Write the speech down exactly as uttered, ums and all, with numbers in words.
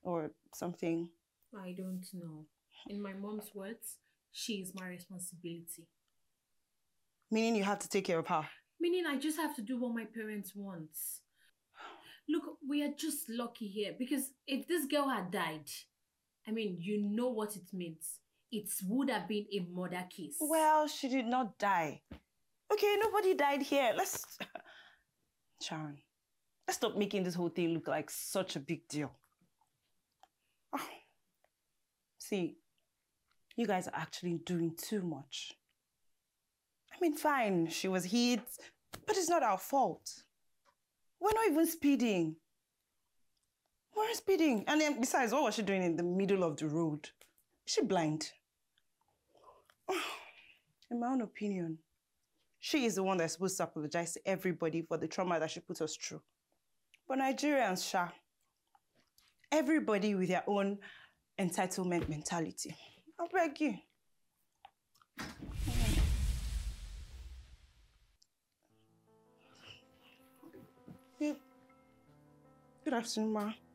or something? I don't know. In my mom's words, she is my responsibility. Meaning you have to take care of her. Meaning I just have to do what my parents want. Look, we are just lucky here because if this girl had died, I mean, you know what it means. It would have been a murder case. Well, she did not die. Okay, nobody died here. Let's... Sharon, let's stop making this whole thing look like such a big deal. Oh. See, you guys are actually doing too much. I mean, fine, she was hit, but it's not our fault. We're not even speeding. We're speeding. And then besides, what was she doing in the middle of the road? Is she blind? In my own opinion, she is the one that's supposed to apologize to everybody for the trauma that she put us through. But Nigerians, Sha, everybody with their own entitlement mentality. I beg you. Yeah. Good afternoon, ma.